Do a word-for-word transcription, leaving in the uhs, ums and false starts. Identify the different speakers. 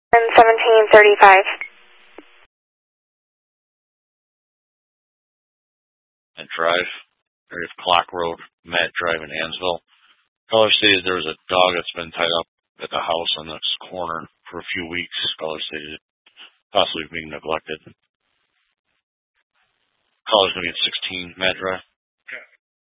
Speaker 1: And seventeen thirty-five.
Speaker 2: At Drive, area of Clock Road, Matt Drive in Ansville. Caller stated there was a dog that's been tied up at the house on this corner for a few weeks. Caller stated possibly being neglected. Caller's going to be at sixteen Matt Drive.